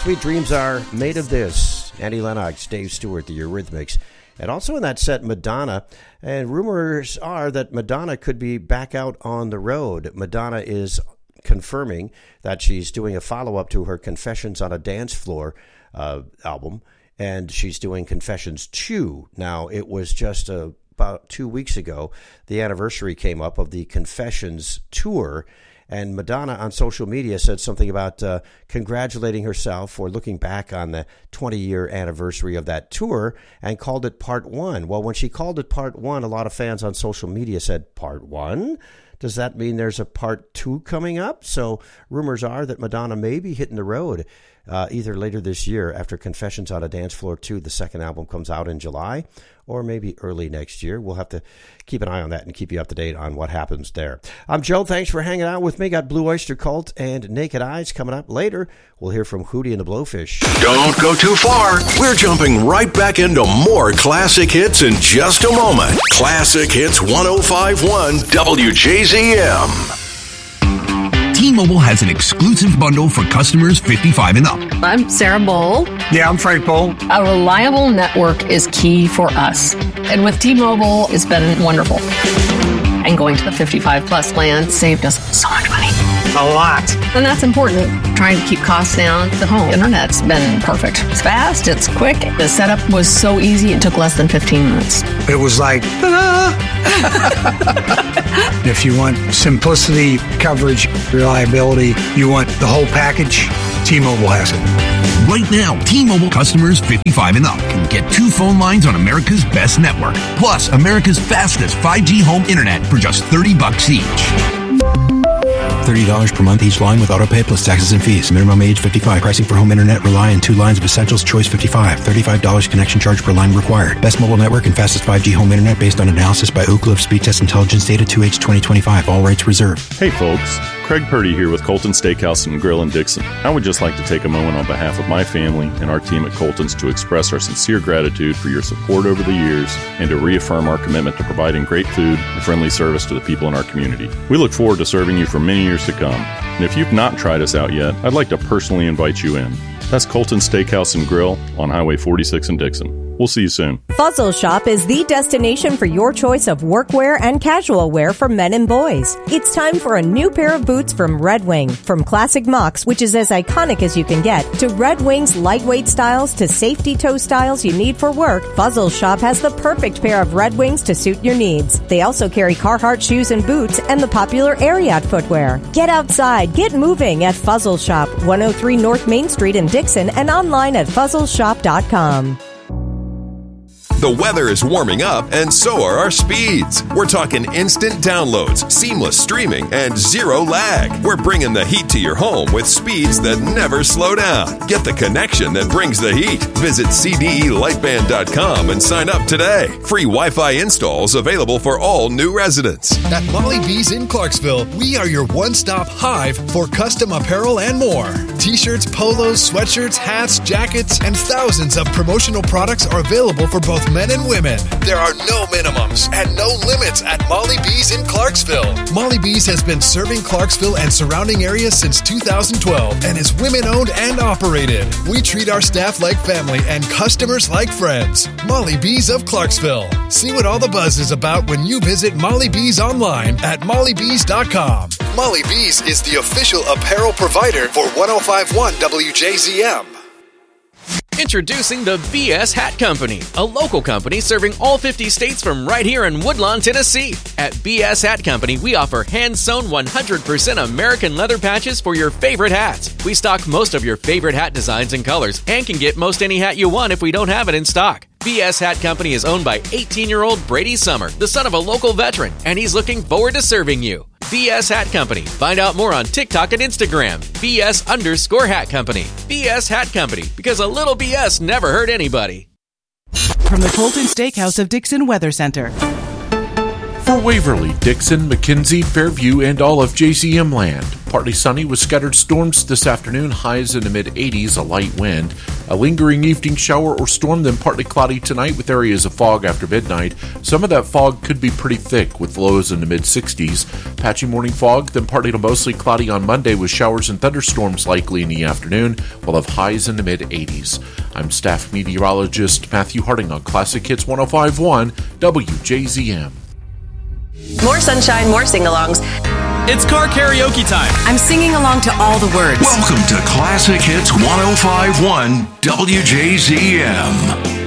Sweet Dreams Are Made of This. Annie Lennox, Dave Stewart, the Eurythmics. And also in that set, Madonna. And rumors are that Madonna could be back out on the road. Madonna is confirming that she's doing a follow-up to her Confessions on a Dance Floor album. And she's doing Confessions 2. Now, it was just about 2 weeks ago, the anniversary came up of the Confessions tour. And Madonna on social media said something about congratulating herself for looking back on the 20-year anniversary of that tour and called it Part 1. Well, when she called it Part 1, a lot of fans on social media said, Part 1? Does that mean there's a Part 2 coming up? So rumors are that Madonna may be hitting the road either later this year after Confessions on a Dance Floor 2, the second album, comes out in July, or maybe early next year. We'll have to keep an eye on that and keep you up to date on what happens there. I'm Joe. Thanks for hanging out with me. Got Blue Oyster Cult and Naked Eyes coming up later. We'll hear from Hootie and the Blowfish. Don't go too far. We're jumping right back into more classic hits in just a moment. Classic Hits 105.1 WJZM. T-Mobile has an exclusive bundle for customers 55 and up. I'm Sarah Bowl. Yeah, I'm Frank Bowl. A reliable network is key for us. And with T-Mobile, it's been wonderful. And going to the 55-plus plan saved us so much money. A lot. And that's important. Trying to keep costs down. The home internet's been perfect. It's fast. It's quick. The setup was so easy. It took less than 15 minutes. It was like, ta-da! If you want simplicity, coverage, reliability, you want the whole package, T-Mobile has it. Right now, T-Mobile customers 55 and up can get 2 phone lines on America's best network, plus America's fastest 5G home internet for just $30 each. $30 per month each line with autopay plus taxes and fees. Minimum age 55. Pricing for home internet rely on 2 lines of Essentials Choice 55. $35 connection charge per line required. Best mobile network and fastest 5G home internet based on analysis by Oak Cliff Speed Test Intelligence data 2H 2025. All rights reserved. Hey folks, Craig Purdy here with Colton Steakhouse and Grill in Dixon. I would just like to take a moment on behalf of my family and our team at Colton's to express our sincere gratitude for your support over the years and to reaffirm our commitment to providing great food and friendly service to the people in our community. We look forward to serving you for many years to come. And if you've not tried us out yet, I'd like to personally invite you in. That's Colton Steakhouse and Grill on Highway 46 in Dixon. We'll see you soon. Fuzzle Shop is the destination for your choice of workwear and casual wear for men and boys. It's time for a new pair of boots from Red Wing. From classic mocks, which is as iconic as you can get, to Red Wing's lightweight styles to safety toe styles you need for work, Fuzzle Shop has the perfect pair of Red Wings to suit your needs. They also carry Carhartt shoes and boots and the popular Ariat footwear. Get outside, get moving at Fuzzle Shop, 103 North Main Street in Dixon, and online at fuzzleshop.com. The weather is warming up, and so are our speeds. We're talking instant downloads, seamless streaming, and zero lag. We're bringing the heat to your home with speeds that never slow down. Get the connection that brings the heat. Visit CDElightband.com and sign up today. Free Wi-Fi installs available for all new residents. At Molly B's in Clarksville, we are your one-stop hive for custom apparel and more. T-shirts, polos, sweatshirts, hats, jackets, and thousands of promotional products are available for both men and women. There are no minimums and no limits at Molly B's in Clarksville. Molly B's has been serving Clarksville and surrounding areas since 2012 and is women-owned and operated. We treat our staff like family and customers like friends. Molly B's of Clarksville. See what all the buzz is about when you visit Molly B's online at mollybees.com. Molly B's is the official apparel provider for 105.1 WJZM. Introducing the BS Hat Company, a local company serving all 50 states from right here in Woodlawn, Tennessee. At BS Hat Company, we offer hand-sewn 100% American leather patches for your favorite hats. We stock most of your favorite hat designs and colors and can get most any hat you want if we don't have it in stock. BS Hat Company is owned by 18-year-old Brady Summer, the son of a local veteran, and he's looking forward to serving you. BS Hat Company. Find out more on TikTok and Instagram. BS_Hat Company. BS Hat Company, because a little BS never hurt anybody. From the Colton Steakhouse of Dixon Weather Center. For Waverly, Dixon, McKenzie, Fairview, and all of JCM land, Partly sunny with scattered storms this afternoon, highs in the mid-80s, a light wind. A lingering evening shower or storm, then partly cloudy tonight with areas of fog after midnight. Some of that fog could be pretty thick with lows in the mid-60s. Patchy morning fog, then partly to mostly cloudy on Monday with showers and thunderstorms likely in the afternoon. We'll have highs in the mid-80s. I'm staff meteorologist Matthew Harding on Classic Hits 105.1 WJZM. More sunshine, more sing-alongs. It's car karaoke time. I'm singing along to all the words. Welcome to Classic Hits 105.1 WJZM.